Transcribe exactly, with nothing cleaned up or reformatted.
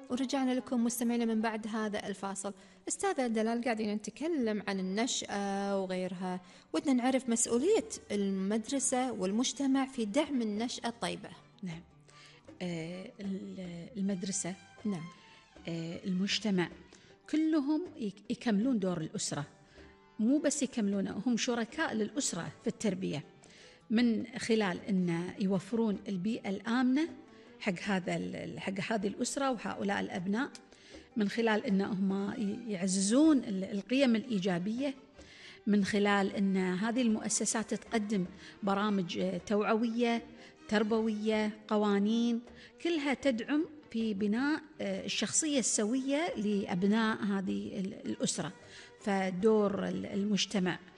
ورجعنا لكم مستمعينا من بعد هذا الفاصل. أستاذة دلال، قاعدين نتكلم عن النشأة وغيرها، ودنا نعرف مسؤولية المدرسة والمجتمع في دعم النشأة الطيبة. نعم. آه المدرسة، نعم، آه المجتمع، كلهم يكملون دور الأسرة، مو بس يكملون، هم شركاء للأسرة في التربية، من خلال أن يوفرون البيئة الآمنة حق هذا حق هذه الأسرة وهؤلاء الأبناء، من خلال أنهم يعززون القيم الإيجابية، من خلال أن هذه المؤسسات تقدم برامج توعوية تربوية، قوانين، كلها تدعم في بناء الشخصية السوية لأبناء هذه الأسرة. فدور المجتمع